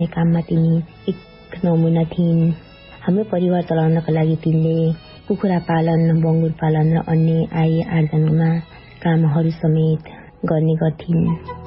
काममा तिनी एक नमुना थिइन्। हाम्रो परिवार चलाउनका लागि तिनले कुखुरा पालन, बङ्गुर पालन र अन्य आय आर्जनमा कामहरू समेत गर्ने गर्थिन्।